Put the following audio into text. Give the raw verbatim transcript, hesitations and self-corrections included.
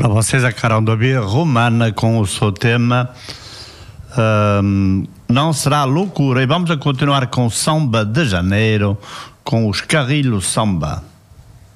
Para vocês, a Carol do Bia Romana com o seu tema um, Não Será Loucura. E vamos a continuar com Samba de Janeiro, com os Carrilho Samba.